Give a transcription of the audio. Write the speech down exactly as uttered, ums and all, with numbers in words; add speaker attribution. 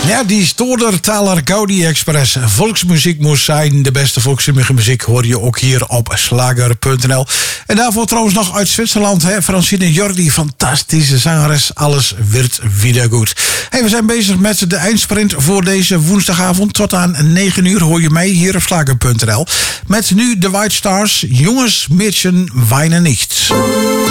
Speaker 1: Ja, die Stodertaler Gaudi Express. Volksmuziek moest zijn. De beste volkszinnige muziek hoor je ook hier op slager punt n l. En daarvoor trouwens nog uit Zwitserland. Hè? Francine Jordi, fantastische zangeres. Alles werd weer goed. Hey, we zijn bezig met de eindsprint voor deze woensdagavond. Tot aan negen uur hoor je mij hier op slager punt n l. Met nu de White Stars. Jongens, Mädchen, weinen nicht.